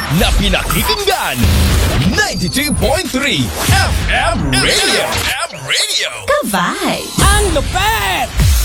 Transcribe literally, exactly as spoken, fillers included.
na pinakikinggan. ninety-two point three F M Radio. F M Radio. Ka-vibe! Ang lupet